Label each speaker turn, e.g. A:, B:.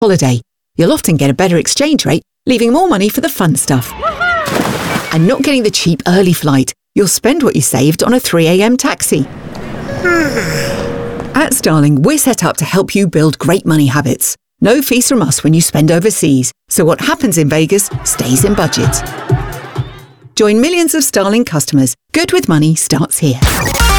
A: holiday. You'll often get a better exchange rate, leaving more money for the fun stuff. And not getting the cheap early flight. You'll spend what you saved on a 3 a.m. taxi. At Starling, we're set up to help you build great money habits. No fees from us when you spend overseas, so what happens in Vegas stays in budget. Join millions of Starling customers. Good with money starts here.